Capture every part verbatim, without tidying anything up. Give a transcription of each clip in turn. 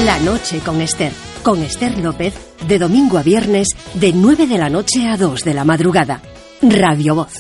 La noche con Esther. Con Esther López, de domingo a viernes, de nueve de la noche a dos de la madrugada. Radio Voz.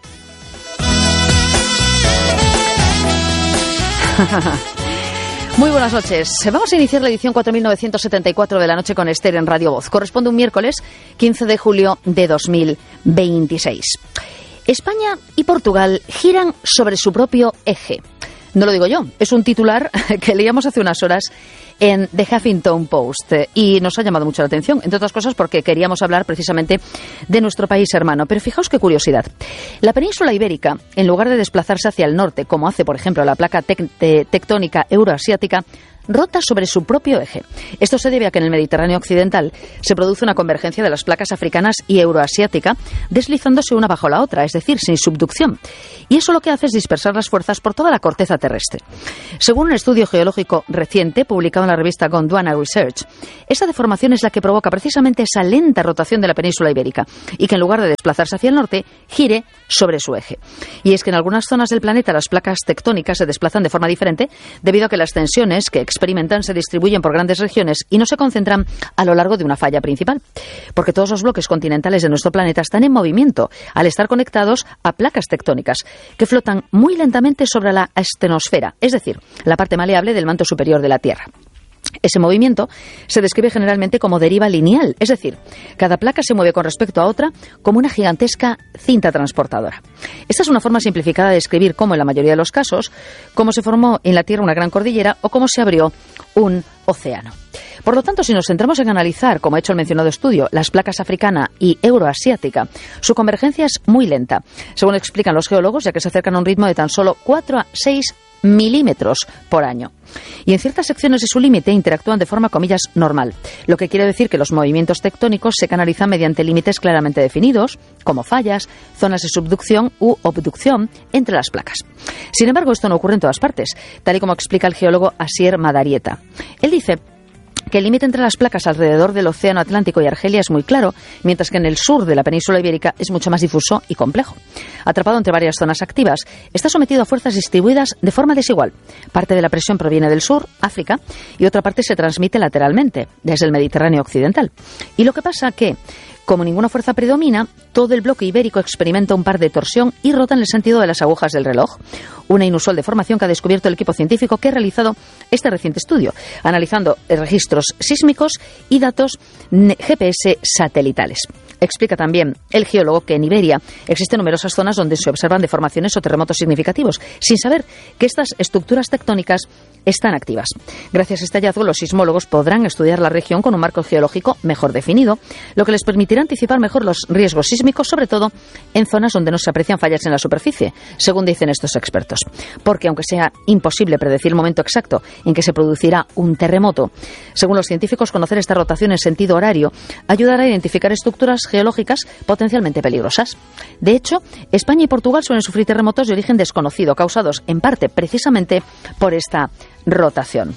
Muy buenas noches. Vamos a iniciar la edición cuatro mil novecientos setenta y cuatro de La noche con Esther en Radio Voz. Corresponde un miércoles quince de julio de dos mil veintiséis. España y Portugal giran sobre su propio eje. No lo digo yo, es un titular que leíamos hace unas horas en The Huffington Post y nos ha llamado mucho la atención, entre otras cosas porque queríamos hablar precisamente de nuestro país hermano. Pero fijaos qué curiosidad. La península ibérica, en lugar de desplazarse hacia el norte, como hace, por ejemplo, la placa tec- te- tectónica euroasiática, rota sobre su propio eje. Esto se debe a que en el Mediterráneo occidental se produce una convergencia de las placas africanas y euroasiática, deslizándose una bajo la otra, es decir, sin subducción. Y eso lo que hace es dispersar las fuerzas por toda la corteza terrestre. Según un estudio geológico reciente publicado en la revista Gondwana Research, esa deformación es la que provoca precisamente esa lenta rotación de la península ibérica y que en lugar de desplazarse hacia el norte, gire sobre su eje. Y es que en algunas zonas del planeta las placas tectónicas se desplazan de forma diferente debido a que las tensiones que experimentan se distribuyen por grandes regiones y no se concentran a lo largo de una falla principal. Porque todos los bloques continentales de nuestro planeta están en movimiento al estar conectados a placas tectónicas que flotan muy lentamente sobre la astenosfera, es decir, la parte maleable del manto superior de la Tierra. Ese movimiento se describe generalmente como deriva lineal, es decir, cada placa se mueve con respecto a otra como una gigantesca cinta transportadora. Esta es una forma simplificada de describir cómo, en la mayoría de los casos, cómo se formó en la Tierra una gran cordillera o cómo se abrió un océano. Por lo tanto, si nos centramos en analizar, como ha hecho el mencionado estudio, las placas africana y euroasiática, su convergencia es muy lenta, según explican los geólogos, ya que se acercan a un ritmo de tan solo cuatro a seis milímetros por año. Y en ciertas secciones de su límite interactúan de forma, comillas, normal, lo que quiere decir que los movimientos tectónicos se canalizan mediante límites claramente definidos, como fallas, zonas de subducción u abducción entre las placas. Sin embargo, esto no ocurre en todas partes, tal y como explica el geólogo Asier Madarieta. Él dice que el límite entre las placas alrededor del Océano Atlántico y Argelia es muy claro, mientras que en el sur de la península ibérica es mucho más difuso y complejo. Atrapado entre varias zonas activas, está sometido a fuerzas distribuidas de forma desigual. Parte de la presión proviene del sur, África, y otra parte se transmite lateralmente, desde el Mediterráneo occidental. Y lo que pasa que, como ninguna fuerza predomina, todo el bloque ibérico experimenta un par de torsión y rota en el sentido de las agujas del reloj. Una inusual deformación que ha descubierto el equipo científico que ha realizado este reciente estudio, analizando registros sísmicos y datos G P S satelitales. Explica también el geólogo que en Iberia existen numerosas zonas donde se observan deformaciones o terremotos significativos, sin saber que estas estructuras tectónicas están activas. Gracias a este hallazgo, los sismólogos podrán estudiar la región con un marco geológico mejor definido, lo que les permitirá anticipar mejor los riesgos sísmicos, sobre todo en zonas donde no se aprecian fallas en la superficie, según dicen estos expertos. Porque aunque sea imposible predecir el momento exacto en que se producirá un terremoto, según los científicos, conocer esta rotación en sentido horario ayudará a identificar estructuras geológicas potencialmente peligrosas. De hecho, España y Portugal suelen sufrir terremotos de origen desconocido, causados en parte precisamente por esta rotación.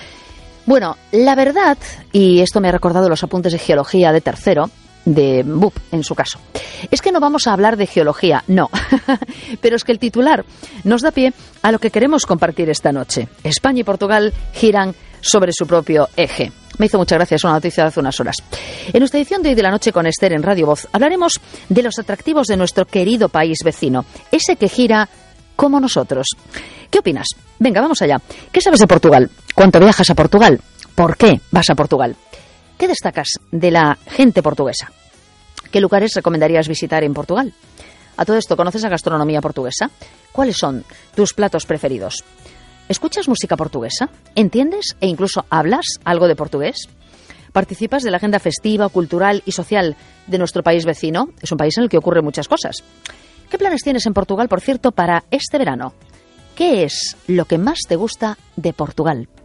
Bueno, la verdad, y esto me ha recordado los apuntes de geología de tercero, de B U P en su caso, es que no vamos a hablar de geología, no, pero es que el titular nos da pie a lo que queremos compartir esta noche. España y Portugal giran sobre su propio eje. Me hizo mucha gracia, es una noticia de hace unas horas. En nuestra edición de hoy de La noche con Esther en Radio Voz hablaremos de los atractivos de nuestro querido país vecino, ese que gira como nosotros. ¿Qué opinas? Venga, vamos allá. ¿Qué sabes de Portugal? ¿Cuánto viajas a Portugal? ¿Por qué vas a Portugal? ¿Qué destacas de la gente portuguesa? ¿Qué lugares recomendarías visitar en Portugal? A todo esto, ¿conoces la gastronomía portuguesa? ¿Cuáles son tus platos preferidos? ¿Escuchas música portuguesa? ¿Entiendes e incluso hablas algo de portugués? ¿Participas de la agenda festiva, cultural y social de nuestro país vecino? Es un país en el que ocurren muchas cosas. ¿Qué planes tienes en Portugal, por cierto, para este verano? ¿Qué es lo que más te gusta de Portugal?